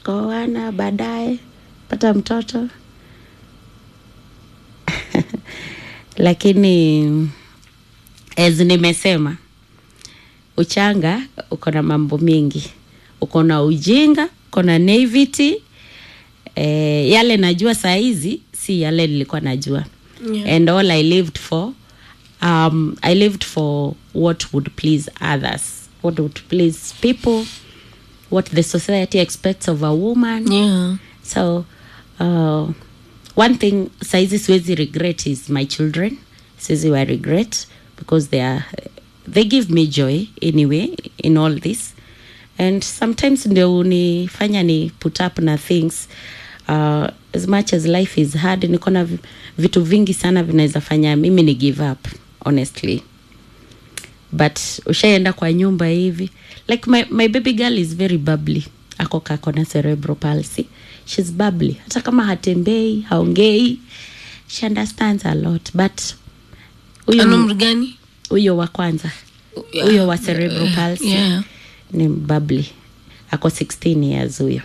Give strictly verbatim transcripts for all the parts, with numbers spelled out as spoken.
mkaoana, baadaye pata mtoto. Lakini as nimesema, uchanga uko na mambo mingi. Uko na ujinga, uko na naivety. Eh, yale najua saa hizi si yale nilikuwa najua. Yeah. And all I lived for um I lived for what would please others, what would please people, what the society expects of a woman. Yeah. So uh one thing saizi siwezi regret is my children. Siwezi wa regret because they are they give me joy anyway in all this. And sometimes ndio unifanya ni put up na things. Uh, as much as life is hard, niko na vitu vingi sana vinaweza fanya mimi ni give up, honestly. But ushaenda kwa nyumba hivi, like my my baby girl is very bubbly. Ako kako na cerebral palsy. She's bubbly. Hata kama hatembei, haongei, she understands a lot. But huyo umri gani? Huyo wa kwanza. Huyo yeah. wa cerebral palsy. Yeah. Ni bubbly. Ako sixteen years huyo.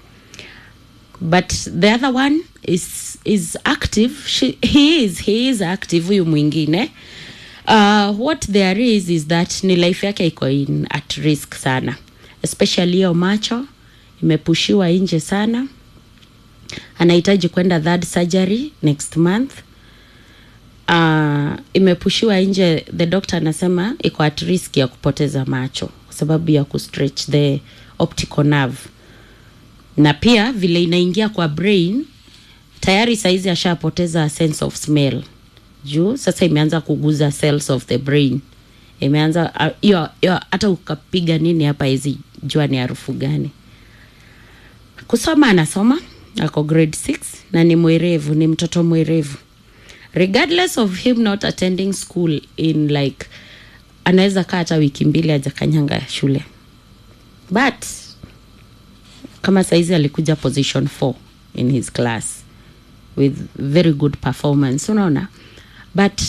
But the other one is is active. She, he is he is active huyu mwingine. Uh, what there is is that ni life yake iko in at risk sana, especially yo macho imepushiwa nje sana. Anahitaji kwenda third surgery next month. Uh, imepushiwa nje, the doctor anasema iko at risk ya kupoteza macho kwa sababu ya kustretch the optical nerve. Na pia vile inaingia kwa brain, tayari saizi ashapoteza sense of smell. Juu sasa imeanza kuguza cells of the brain. Imeanza hiyo uh, hata ukapiga nini hapa hizi jua ni harufu gani. Kusoma anasoma, ako grade six na ni mwerevu, ni mtoto mwerevu. Regardless of him not attending school in like, anaweza kaa hata wiki mbili hajakanyanga shule. But kama saizi alikuja position four in his class with very good performance, unaona. But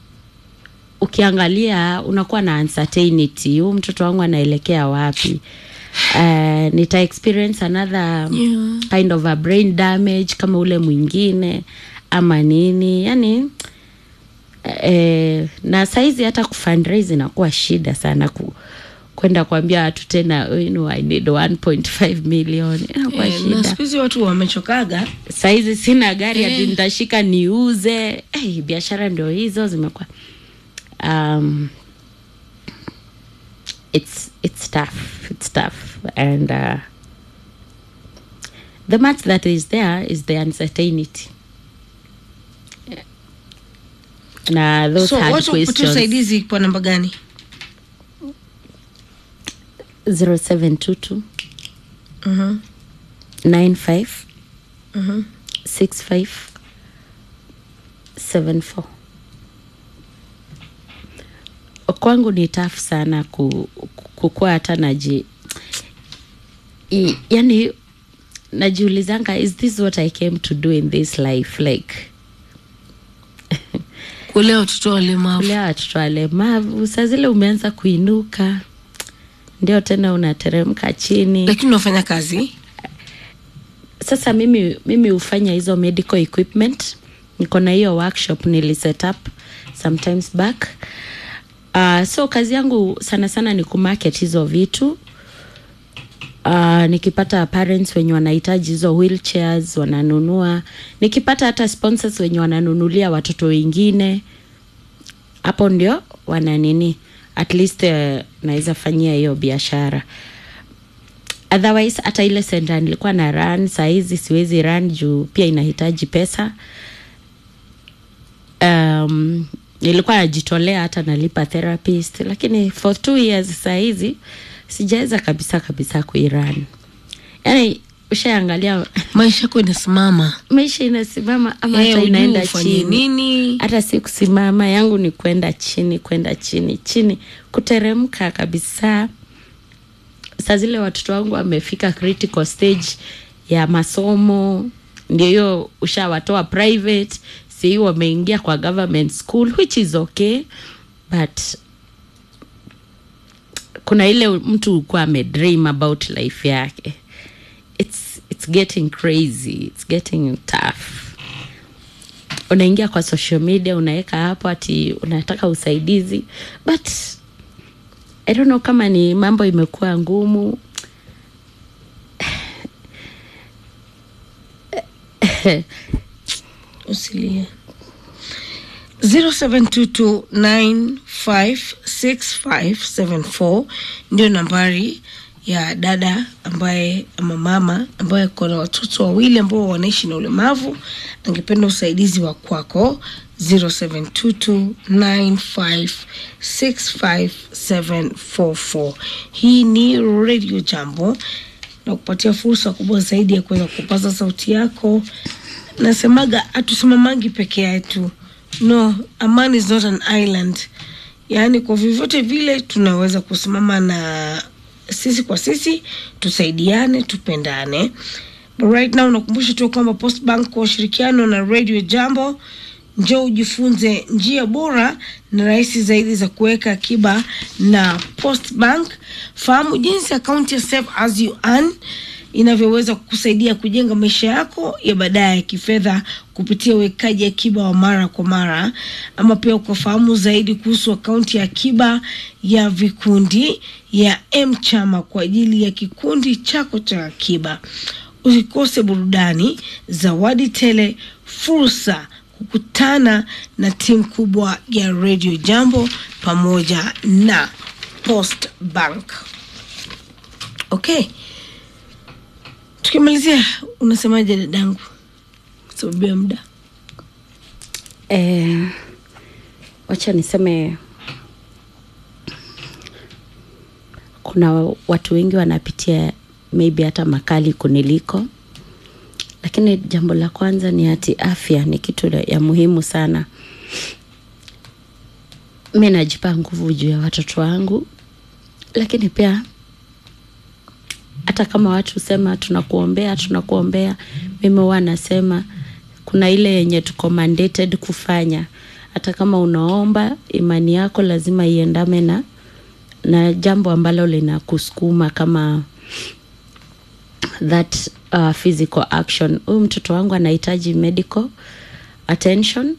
ukiangalia unakuwa na uncertainty, huyu mtoto wangu anaelekea wapi? Uh, nita experience another yeah. kind of a brain damage kama ule mwingine ama nini, yani eh, na saizi hata kufundraise inakuwa shida sana, ku kwenda kuambia watu tena, you know, I need one point five million. Inakuwa yeah, shida. Na siku watu wamechokaga. Saizi sina gari yeah. Ati nitashika niuze. Eh, biashara ndio hizo zimekuwa um it's it's tough. It's tough. And uh, the much that is there is the uncertainty. Na those so, hard questions. So, what usaidizi kwa namba gani? zero seven two two Mhm. nine five Mhm. six five seven four. Kwangu ni tough sana ku, kukua hata naji I, yani najiulizanga, is this what I came to do in this life? Like kulea watoto walemavu. Kulea watoto walemavu. Saa zile umeanza kuinuka, ndio tena unateremka chini. Lakini unafanya kazi? Sasa mimi mimi hufanya hizo medical equipment. Niko na hiyo workshop nili set up sometimes back. Uh, so kazi yangu sana sana ni kumarket hizo vitu. Uh, nikipata parents wenye wanahitaji hizo wheelchairs wananunua. Nikipata hata sponsors wenye wananunulia watoto wengine, hapo ndio wananini, at least uh, naweza fanyia hiyo biashara. Otherwise hata ile center nilikuwa na run, saa hizi siwezi run juu pia inahitaji pesa. Um, nilikuwa najitolea hata nalipa therapist, lakini for two years saa hizi sijaweza kabisa kabisa kuirun. Yani ushaangalia maisha yako inasimama. Maisha inasimama ama hata hey, inaenda chini. Nini? Hata si kusimama, yangu ni kwenda chini, kwenda chini, chini, kuteremka kabisa. Saa zile watoto wangu wamefika critical stage ya masomo, ndio hiyo ushawatoa private, si wameingia kwa government school, which is okay, but kuna ile mtu kwa ame dream about life yake. It's it's getting crazy, it's getting tough. Unaingia kwa social media, unaweka hapo ati unataka usaidizi, but I don't know kama ni mambo imekuwa ngumu. Usilie. zero seven two two nine five six five seven four ndio nambari ya dada ambaye ama mama ambaye kuna watoto wawili ambao wanaishi na ulemavu, angependa usaidizi wa kwako. zero seven two two nine five six five seven four four. Hii ni Radio Jambo na kupatia fursa kubwa zaidi ya kuweza kupaza sauti yako. Nasemaga atusimamangi peke yetu. No, a man is not an island. Yaani kwa vyovyote vile tunaweza kusimama na sisi kwa sisi, tusaidiane, tupendane. But right now nakumbusha tu kwamba Post Bank kwa ushirikiano na Radio Jambo, njoo ujifunze njia bora na rahisi zaidi za kuweka akiba na Post Bank. Fahamu jinsi akaunti ya Save As You Earn inavyoweza kukusaidia kujenga maisha yako ya baadaye kifedha kupitia uwekaji akiba wa mara kwa mara. Ama pia ukafahamu zaidi kuhusu akaunti ya akiba ya vikundi ya M-Chama kwa ajili ya kikundi chako cha akiba. Usikose burudani, zawadi tele, fursa kukutana na timu kubwa ya Radio Jambo pamoja na Post Bank. Okay. Tukimalizia, unasemaje dadangu? Sababu ya muda. Eh, wacha niseme kuna watu wengi wanapitia maybe hata makali kuniliko. Lakini jambo la kwanza ni ati afya ni kitu ya muhimu sana. Mimi najipa nguvu juu ya watoto wangu. Lakini pia hata kama watu sema tunakuombea, tunakuombea, mimi huwa nasema kuna ile yenye tuko mandated kufanya. Hata kama unaomba, imani yako lazima iendane na na jambo ambalo linakusukuma kama that uh, physical action. Huyu mtoto wangu anahitaji medical attention.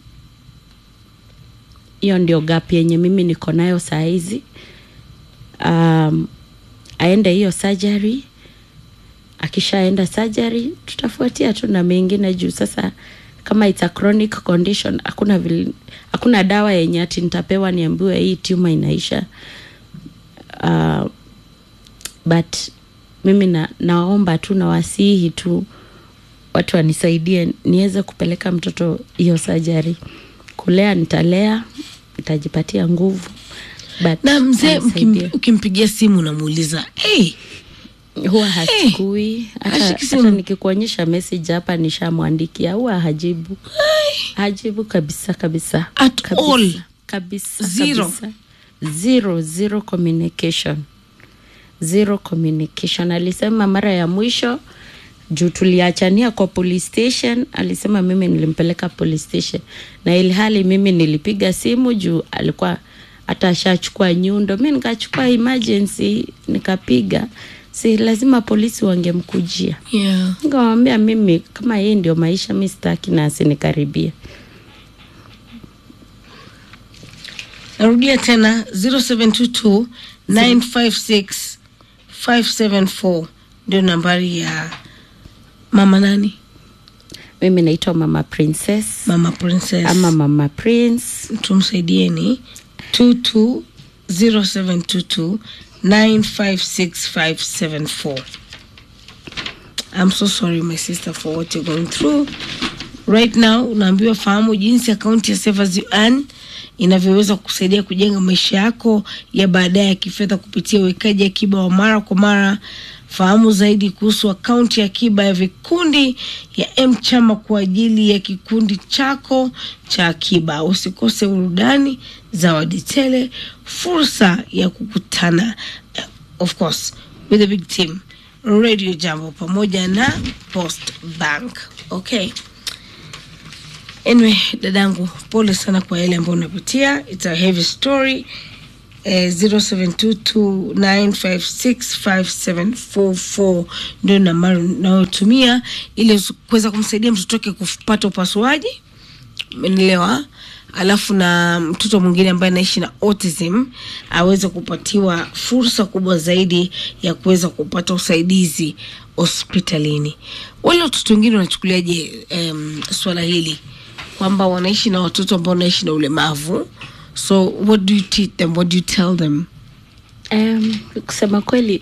Hiyo ndio gap yenye mimi niko nayo saa hizi. Um, aende hiyo surgery. Akishaenda surgery tutafuatia tu na mengine juu sasa kama it's a chronic condition hakuna vile, hakuna dawa yenye ati nitapewa niambiwe hii tumor inaisha. Uh, but mimi na, naomba tu na wasihi tu watu wanisaidie niweze kupeleka mtoto hiyo surgery. Kulea nitalea, nitajipatia nguvu. But na mzee ukim, ukimpigia simu unamuuliza, "Hey, huwa hasikui." Hata, hata nikikuonyesha message hapa nishamwandikia huwa hajibu. Hajibu kabisa kabisa. At kabisa, all. Kabisa. Zero. Kabisa. Zero, zero communication. Zero communication. Alisema mara ya mwisho juu tuliachania kwa police station, alisema mimi nilimpeleka police station. Na ilhali mimi nilipiga simu juu alikuwa hata ashachukua nyundo. Mimi nikachukua emergency nikapiga. Si lazima polisi wangemkujia. Yeah. Nikamwambia mimi kama hii ndio maisha mimi sitaki na asinikaribia. Narudia tena zero seven two two nine five six five seven four ndio nambari ya mama nani? Mimi naitwa Mama Princess. Mama Princess. Ama Mama Prince. Tumsaidieni two two zero seven two two nine five six five seven four. I'm so sorry my sister for what you're going through. Right now unaambiwa fahamu jinsi akaunti ya Save As You Earn inavyoweza kusaidia kujenga maisha yako ya baadaye ya kifedha kupitia uwekaji akiba wa mara kwa mara. Fahamu zaidi kuhusu akaunti ya akiba ya vikundi ya M-Chama kwa ajili ya kikundi chako cha akiba. Usikose burudani, zawadi tele, fursa ya kukutana of course with the big team Radio Jambo pamoja na Post Bank. Okay. Anyway, dadangu, pole sana kwa yale ambayo unapitia. It's a heavy story. eh, zero seven two two nine five six five seven four four ndio nambari nayotumia ili kuweza kumsaidia mtoto wake kupata upasuaji. Umeelewa? Alafu na mtoto mwingine ambaye anaishi na autism aweze kupatiwa fursa kubwa zaidi ya kuweza kupata usaidizi hospitalini. Wale watoto wengine wanachukuliaje um, swala hili kwamba wanaishi na watoto ambao wanaishi na ulemavu? So what do you teach them? What do you tell them? Um, kusema kweli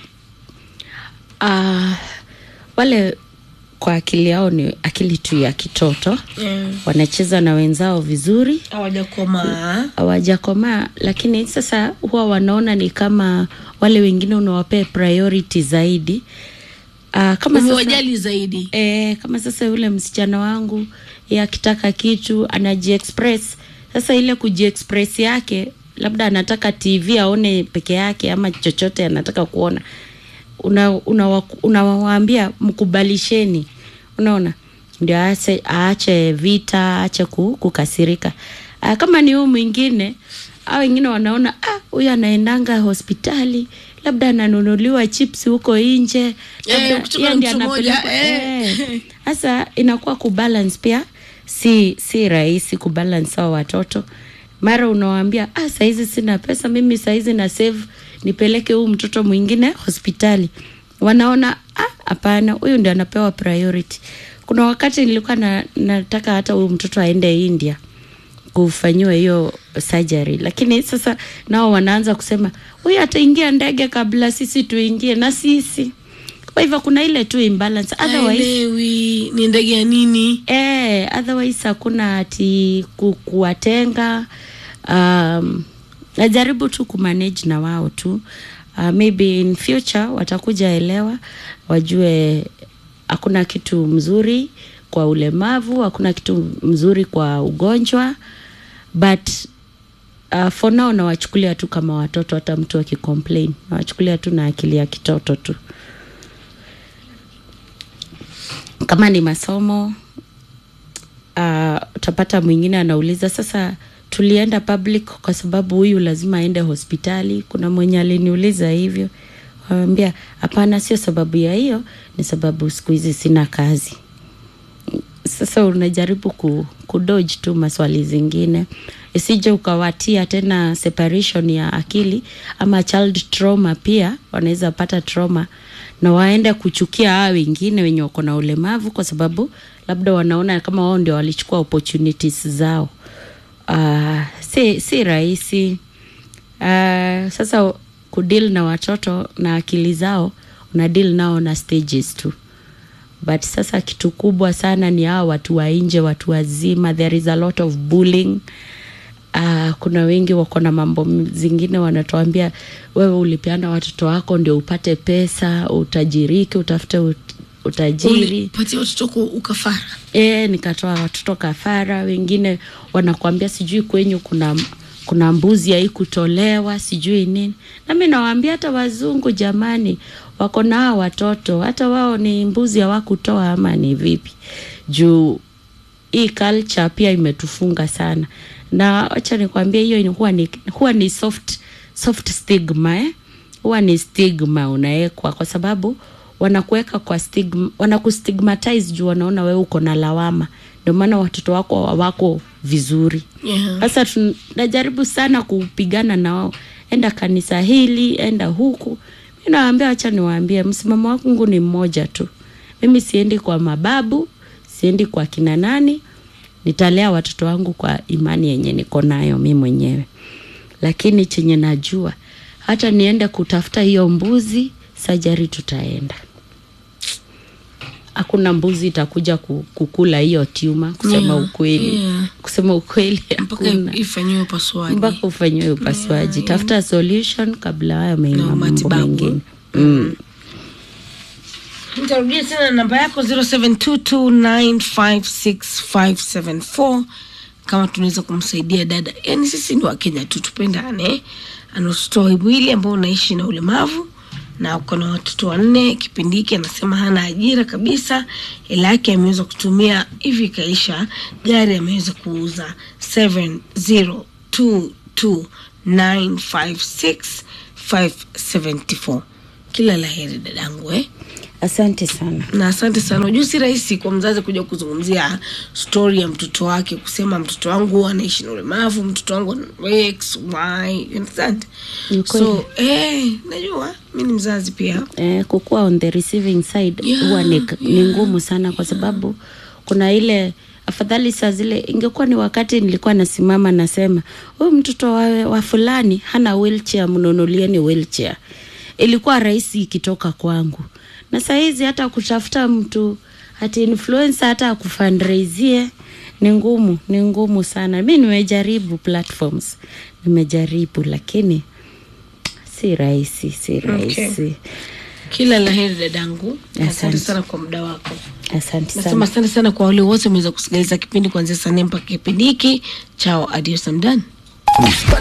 uh, wale kwa akili yao ni akili tu ya kitoto. Yeah. Wanacheza na wenzao vizuri. Hawajakomaa. Hawajakomaa, lakini sasa huwa wanaona ni kama wale wengine unawapea priority zaidi. Uh, kama unawajali zaidi. Eh, kama sasa yule msichana wangu yeye akitaka kitu anajiexpress. Sasa ile kujiexpress yake labda anataka T V aone peke yake ama chochote anataka kuona. Una unawaambia una mkubalisheni. Unaona? Ndio aache aache vita, aache kukasirika. Ah, kama ni huyu mwingine au wengine wanaona ah huyu anaendanga hospitali, labda ananunuliwa chips huko nje, labda yeye ndiye anapeleka. Eh. Sasa inakuwa kubalance pia si si rahisi kubalance hao watoto. Mara unawaambia ah saizi sina pesa, mimi saizi na save nipeleke huyu mtoto mwingine hospitali. Wanaona ah hapana, huyu ndiye anapewa priority. Kuna wakati nilikuwa na, nataka hata huyu mtoto aende India kufanyiwa hiyo surgery, lakini sasa nao wanaanza kusema huyu ataingia ndege kabla sisi tuingie na sisi. Kwa hivyo kuna ile tu imbalance. Otherwise ni ndege ya nini? Eh, otherwise hakuna ati kuwatenga. Um, najaribu tu kumanage na wao tu. Uh, maybe in future watakuja elewa, wajue hakuna kitu mzuri kwa ulemavu, hakuna kitu mzuri kwa ugonjwa, but uh, for now na wachukulia tu kama watoto. Hata mtu akicomplain na wachukulia tu na akili ya kitoto tu. Kama ni masomo uh, utapata mwingine anauliza sasa tulienda public kwa sababu huyu lazima aende hospitali. Kuna mwenye aliniuliza hivyo. Waambia hapana, sio sababu ya hiyo, ni sababu siku hizi sina kazi. Sasa unajaribu ku, kudodge tu maswali zingine. Isije ukawatia tena separation ya akili ama child trauma. Pia wanaweza pata trauma na waende kuchukia hao wengine wenye wako na ulemavu kwa sababu labda wanaona kama wao ndio walichukua opportunities zao. Uh, si, si rahisi. Uh, sasa kudeal na watoto na akili zao, una deal nao na stages tu. But sasa kitu kubwa sana ni hao watu wa nje, watu wazima. There is a lot of bullying. Uh, kuna wengi wako na mambo zingine wanatuambia wewe ulipiana watoto wako ndio upate pesa, utajiriki, utafute ut, utajiri. Upatie watoto ukafara. Eh, nikatoa watoto kafara. Wengine wanakuambia sijui kwenyu kuna kuna mbuzi haikutolewa, sijui nini. Na mimi nawaambia hata wazungu jamani wako na watoto, hata wao ni mbuzi hawakutoa ama ni vipi. Juu hii culture pia imetufunga sana. Na acha nikwambie hiyo huwa ni huwa ni soft soft stigma eh? Huwa ni stigma unaekwa kwa sababu wanakuweka kwa stigma, wanakustigmatize juu wanaona wewe uko na lawama. Ndio maana watoto wako hawako vizuri. Sasa yeah. Tunajaribu sana kupigana na wao. Enda kanisa hili, enda huku. Mimi nawaambia acha niwaambie msimamo wangu ni mmoja tu. Mimi siendi kwa mababu, siendi kwa kina nani. Nitalea watoto wangu kwa imani yenye niko nayo mimi mwenyewe. Lakini chenye najua hata niende kutafuta hiyo mbuzi, surgery tutaenda. Hakuna mbuzi itakuja kukula hiyo tumor kusema yeah, ukweli. Yeah. Kusema ukweli mpaka ifanywe upasuaji. Mpaka ufanywe upasuaji. Yeah, tafuta yeah. solution kabla hayo no, mambo mengine. Mm. Nitarudia tena namba yako zero seven two two nine five six five seven four kama tunaweza kumsaidia dada. Yaani sisi ni wa Kenya tu, tupendane. Ana watoto wawili ambao unaishi na ulemavu na uko na watoto wanne. Kipindi hiki anasema hana ajira kabisa. Hela yake ameweza kutumia hivi kaisha. Gari ameweza kuuza. Seven zero two two nine five six five seven four. Kila laheri dadangu eh. Asante sana. Na asante sana. Unajua si rahisi kwa mzazi kuja kuzungumzia story ya mtoto wake, kusema mtoto wangu anaishi na ulemavu, mtoto wangu X Y, you understand? So eh najua mimi ni mzazi pia. Eh kukua on the receiving side yeah, huwa ni, yeah, ni ngumu sana kwa sababu yeah. Kuna ile afadhali saa zile ingekuwa ni wakati nilikuwa nasimama nasema huyu mtoto wa, wa fulani hana wheelchair, mnunulieni wheelchair. Ilikuwa rahisi ikitoka kwangu. Na saa hizi hata kutafuta mtu hata influencer hata kufundraise ni ngumu, ni ngumu sana. Mimi nimejaribu platforms, nimejaribu lakini si rahisi, si rahisi. Okay. Kila laheri dadangu. Asante sana kwa muda wako. Asante sana. Nasema asante sana kwa wale wote wameweza kusikiliza kipindi kuanzia saa nne mpaka kipindi hiki. Chao, adios, I'm done.